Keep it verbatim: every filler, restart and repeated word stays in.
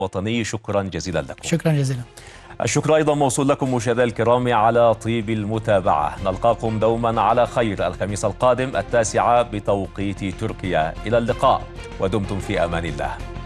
الوطني. شكرا جزيلا لكم. شكرا جزيلا. الشكر أيضا موصول لكم مشاهدينا الكرام على طيب المتابعة. نلقاكم دوما على خير الخميس القادم التاسعة بتوقيت تركيا. إلى اللقاء ودمتم في أمان الله.